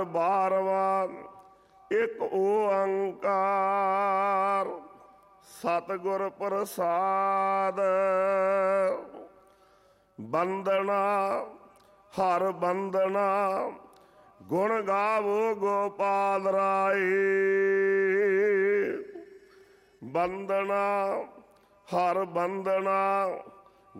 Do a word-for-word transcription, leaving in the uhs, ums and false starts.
ਬਾਰਵਾਂ ਇੱਕ ਓੰਕਾਰ ਸਤਿਗੁਰ ਪ੍ਰਸਾਦ। ਬੰਦਨਾ ਹਰ ਬੰਦਨਾ ਗੁਣ ਗਾਵੋ ਗੋਪਾਲ ਰਾਏ। ਬੰਦਨਾ ਹਰ ਬੰਦਨਾ